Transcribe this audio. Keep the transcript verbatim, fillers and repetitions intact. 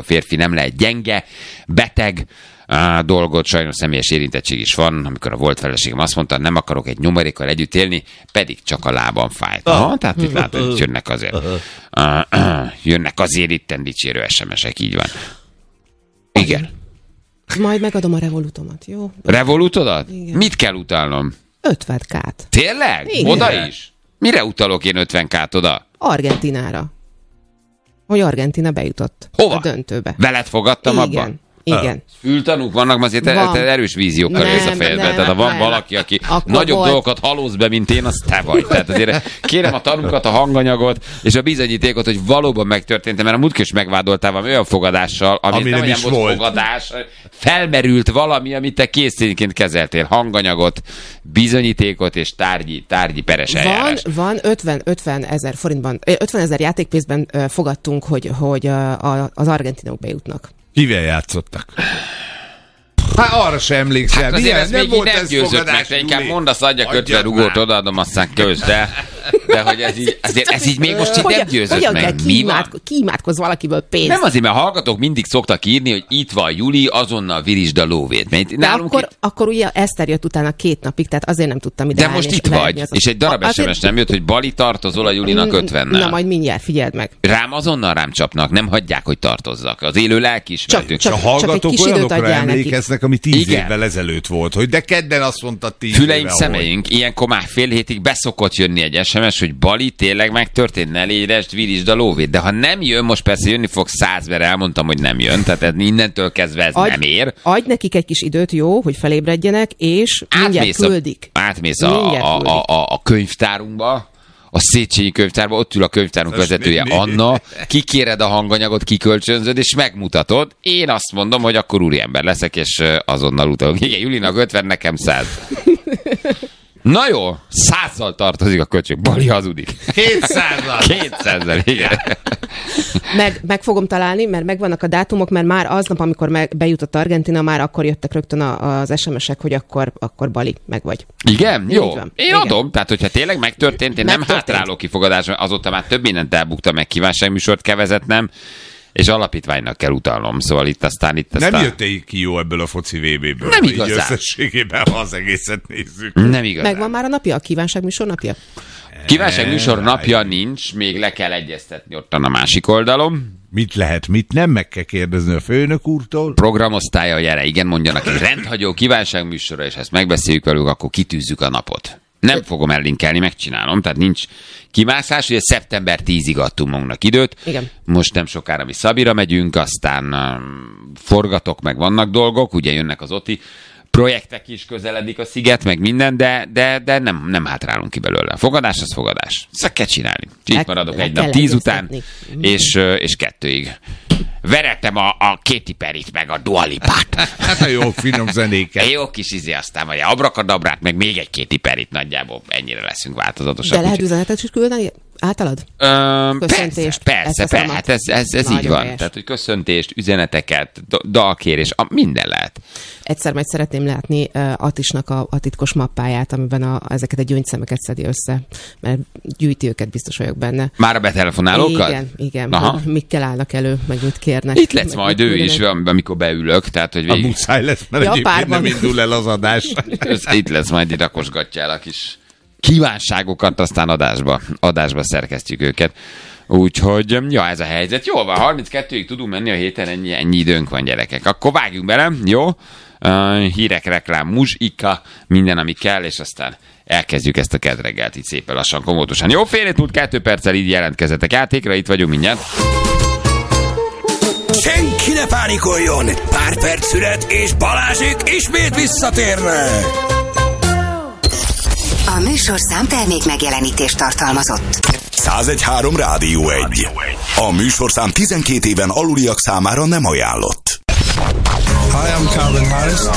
férfi nem lehet gyenge, beteg, a dolgot, sajnos személyes érintettség is van, amikor a volt feleségem azt mondta, nem akarok egy nyomorékkal együtt élni, pedig csak a lábam fájt. Aha, tehát itt látod, hogy jönnek azért. Uh, uh, jönnek azért itten dicsérő es em esek, így van. Igen. Majd megadom a Revolutomat, jó? Revolutodat? Igen. Mit kell utalnom? ötven kát. Tényleg? Igen. Oda is? Mire utalok én ötven kát oda? Argentinára. Hogy Argentina bejutott. Hova? A döntőbe. Veled fogadtam igen. abban? Igen. Fültanúk vannak, azért van. erős víziókkal rész a fejedben. Tehát ha van nem, valaki, aki akkor nagyobb volt. dolgokat halóz be, mint én, az te vagy. Tehát azért kérem a tanúkat, a hanganyagot, és a bizonyítékot, hogy valóban megtörtént, mert a múltkor is megvádoltál valami olyan fogadással, ami, ami nem, nem olyan volt fogadás, felmerült valami, amit te készítényként kezeltél. Hanganyagot, bizonyítékot és tárgyi, tárgyi peres eljárás. Van, van ötven, ötven ezer forintban, ötven ezer játékpénzben fogadtunk, hogy, hogy az argentinok bejutnak. Kivel játszottak? Hát arra sem emlékszem. Hát azért ez még nem győzött meg, te inkább mondasz, adjak ötven rugót, odaadom, aztán köz, de, de hogy ez így, azért, ez így még most így nem győzött hogyan meg. Kell Mi van? Kiimádkozz valakiből pénzt. Nem azért, mert a hallgatók mindig szoktak írni, hogy itt van Juli, azonnal virisd a lóvét. Mert de akkor, itt... akkor ugye Eszter jött utána két napig, tehát azért nem tudtam ide de most itt vagy, és egy darab es em es nem jött, hogy Bali tartozol a Julinak ötvennel. Na majd mindjárt, figyeld meg. Rám azonnal rám csapnak, nem hagyják, hogy tartozzak. Az élő lelkiismeretünk. Csak, csak, a hallgatók olyanokra emlékeznek, ami tíz évvel ezelőtt volt, hogy de kedden azt mondta tíz Füleink, szemeink, ilyenkor már fél hétig beszokott jönni egy es em es, hogy Bali tényleg megtörtént, ne légyresd, virisd a lóvét. De ha nem jön, most persze jönni fog száz, mert elmondtam, hogy nem jön, tehát innentől kezdve ez adj, nem ér. Adj nekik egy kis időt, jó, hogy felébredjenek, és mindjárt küldik. Átmész a, a, a, a, a könyvtárunkba, a Széchenyi könyvtárba, ott ül a könyvtárunk Ezt vezetője, mi, mi? Anna, kikéred a hanganyagot, kikölcsönzöd, és megmutatod. Én azt mondom, hogy akkor úriember leszek, és azonnal utalok. Igen, Julinak ötven, nekem száz. Na jó, százzal tartozik a köcsög. Bali hazudik. Kétszázzal. Kétszázzal, igen. Meg, meg fogom találni, mert megvannak a dátumok, mert már aznap, amikor meg bejutott Argentina, már akkor jöttek rögtön az es em esek, hogy akkor, akkor Bali, meg vagy. Igen? Így Jó. van. Én igen. adom, tehát hogyha tényleg megtörtént, én megtörtént. nem hátráló kifogadás, mert azóta már több mindent elbuktam, meg kívánságműsort kevezett nem, és alapítványnak kell utalnom, szóval itt aztán itt aztán... Nem jöttél ki jó ebből a foci vé béből. Nem igazán. Így összességében, ha az egészet nézzük. Nem igazán. Megvan már a napja, a kívánságműsor napja? Kívánságműsor napja nincs, még le kell egyeztetni ottan a másik oldalon. Mit lehet, mit nem, meg kell kérdezni a főnök úrtól. Programosztálya, gyere, igen, mondjanak egy rendhagyó kívánságműsorra, és ezt megbeszéljük velük, akkor kitűzzük a napot. Nem fogom ellinkelni, megcsinálom, tehát nincs kimászás, ugye szeptember tízig adtunk magunknak időt. Igen. Most nem sokára mi Szabira megyünk, aztán um, forgatok, meg vannak dolgok, ugye jönnek az oti projektek is, közeledik a sziget, meg minden, de, de, de nem, nem hátrálunk ki belőle. Fogadás az fogadás. Ezt kell csinálni. Itt maradok egy nap tíz után, és, és kettőig. Verettem a, a Katy Perryt, meg a Dua Lipát. Hát a jó finom zenéket. Jó kis izé, aztán vagy Abrakadabrát, meg még egy Katy Perryt nagyjából. Ennyire leszünk változatosak. De lehet üzenetet is küldeni általad? Ö, persze, persze, persze. Hát ez, ez, ez így van. Helyes. Tehát, hogy köszöntést, üzeneteket, dalkérés, a, minden lehet. Egyszer majd szeretném látni uh, Atisnak a, a titkos mappáját, amiben a, ezeket a gyöngyszemeket szedi össze, mert gyűjti őket, biztos vagyok benne. Már a betelefonálókat? Igen, igen. Aha. Mikkel állnak elő, meg mit kérnek. Itt lesz majd ő is, amikor beülök. Tehát, hogy végig... A muszáj lesz, mert ja, egyébként nem indul el az adás. Itt lesz, majd itt rakosgatjál a kis kívánságokat, aztán adásba, adásba szerkesztjük őket. Úgyhogy, ja, ez a helyzet. Jó van, harminckettőig tudunk menni a héten, ennyi, ennyi időnk van, gyerekek. Akkor vágjunk bele, jó? Uh, hírek, reklám, muzsika, minden, ami kell, és aztán elkezdjük ezt a kedreggelt így szépen lassan, komótosan. Jó, fél hét múlt kettő perccel így jelentkezetek játékra, itt vagyunk mindjárt. Senki ne pánikoljon! Pár perc szület, és Balázsék ismét visszatérnek! A műsorszám termék megjelenítést tartalmazott. százegy három Rádió egy. A műsorszám tizenkét éven aluliak számára nem ajánlott. Hi, I'm Calvin Harris.